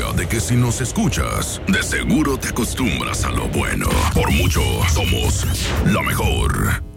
garantía de que si nos escuchas, de seguro te acostumbras a lo bueno. Por mucho, somos la mejor.